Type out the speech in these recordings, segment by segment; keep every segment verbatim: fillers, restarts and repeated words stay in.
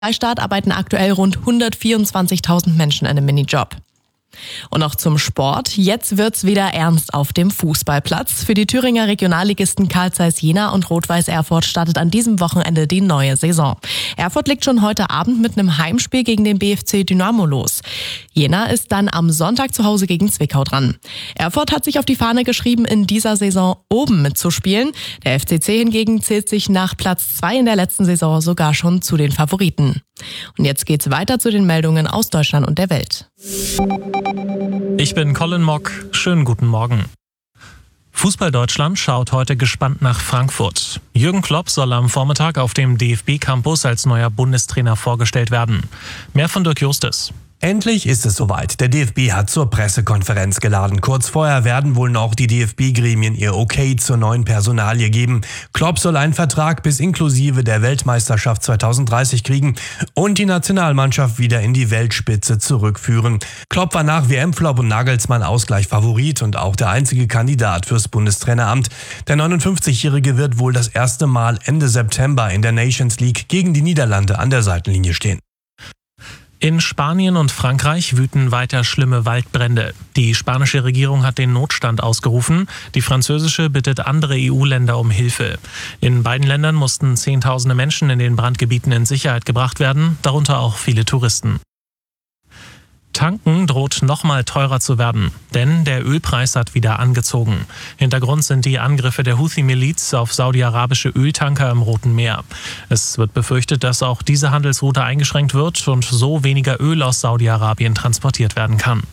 Freistaat arbeiten aktuell rund hundertvierundzwanzigtausend Menschen in einem Minijob. Und noch zum Sport. Jetzt wird's wieder ernst auf dem Fußballplatz. Für die Thüringer Regionalligisten Carl Zeiss Jena und Rot-Weiß Erfurt startet an diesem Wochenende die neue Saison. Erfurt legt schon heute Abend mit einem Heimspiel gegen den B F C Dynamo los. Jena ist dann am Sonntag zu Hause gegen Zwickau dran. Erfurt hat sich auf die Fahne geschrieben, in dieser Saison oben mitzuspielen. Der F C C hingegen zählt sich nach Platz zwei in der letzten Saison sogar schon zu den Favoriten. Und jetzt geht's weiter zu den Meldungen aus Deutschland und der Welt. Ich bin Colin Mock. Schönen guten Morgen. Fußball Deutschland schaut heute gespannt nach Frankfurt. Jürgen Klopp soll am Vormittag auf dem D F B-Campus als neuer Bundestrainer vorgestellt werden. Mehr von Dirk Justus. Endlich ist es soweit. Der D F B hat zur Pressekonferenz geladen. Kurz vorher werden wohl noch die D F B-Gremien ihr Okay zur neuen Personalie geben. Klopp soll einen Vertrag bis inklusive der Weltmeisterschaft zweitausenddreißig kriegen und die Nationalmannschaft wieder in die Weltspitze zurückführen. Klopp war nach W M-Flop und Nagelsmann Ausgleich Favorit und auch der einzige Kandidat fürs Bundestraineramt. Der neunundfünfzigjährige wird wohl das erste Mal Ende September in der Nations League gegen die Niederlande an der Seitenlinie stehen. In Spanien und Frankreich wüten weiter schlimme Waldbrände. Die spanische Regierung hat den Notstand ausgerufen. Die französische bittet andere E U-Länder um Hilfe. In beiden Ländern mussten Zehntausende Menschen in den Brandgebieten in Sicherheit gebracht werden, darunter auch viele Touristen. Tanken droht nochmal teurer zu werden, denn der Ölpreis hat wieder angezogen. Hintergrund sind die Angriffe der Houthi-Miliz auf saudi-arabische Öltanker im Roten Meer. Es wird befürchtet, dass auch diese Handelsroute eingeschränkt wird und so weniger Öl aus Saudi-Arabien transportiert werden kann.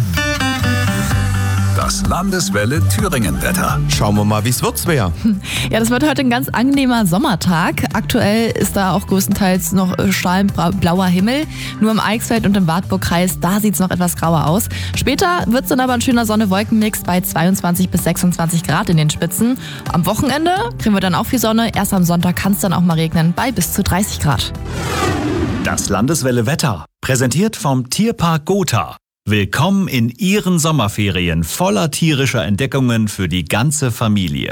Das Landeswelle Thüringen-Wetter. Schauen wir mal, wie es wird, Svea. Ja, das wird heute ein ganz angenehmer Sommertag. Aktuell ist da auch größtenteils noch strahlend blauer Himmel. Nur im Eichsfeld und im Wartburgkreis, da sieht es noch etwas grauer aus. Später wird es dann aber ein schöner Sonne-Wolken-Mix bei zweiundzwanzig bis sechsundzwanzig Grad in den Spitzen. Am Wochenende kriegen wir dann auch viel Sonne. Erst am Sonntag kann es dann auch mal regnen bei bis zu dreißig Grad. Das Landeswelle Wetter. Präsentiert vom Tierpark Gotha. Willkommen in Ihren Sommerferien voller tierischer Entdeckungen für die ganze Familie.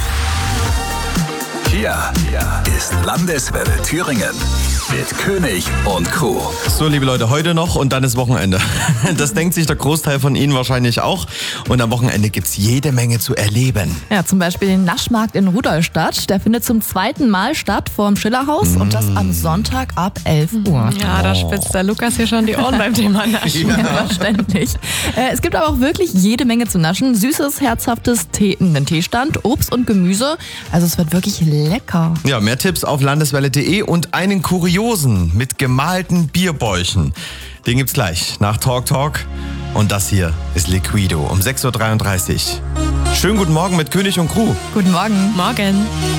Hier ist Landeswelle Thüringen mit König und Crew. So, liebe Leute, heute noch und dann ist Wochenende. Das denkt sich der Großteil von Ihnen wahrscheinlich auch. Und am Wochenende gibt's jede Menge zu erleben. Ja, zum Beispiel den Naschmarkt in Rudolstadt. Der findet zum zweiten Mal statt vor dem Schillerhaus mm. und das am Sonntag ab elf Uhr. Ja, da spitzt der Lukas hier schon die Ohren beim Thema Naschen. Ja, verständlich. Äh, es gibt aber auch wirklich jede Menge zu naschen. Süßes, herzhaftes Tee, einen Teestand, Obst und Gemüse. Also es wird wirklich lecker. Ja, mehr Tipps auf landeswelle punkt de und einen kuriosen mit gemalten Bierbäuchen. Den gibt's gleich nach Talk Talk. Und das hier ist Liquido um sechs Uhr dreiunddreißig. Schönen guten Morgen mit König und Crew. Guten Morgen. Morgen.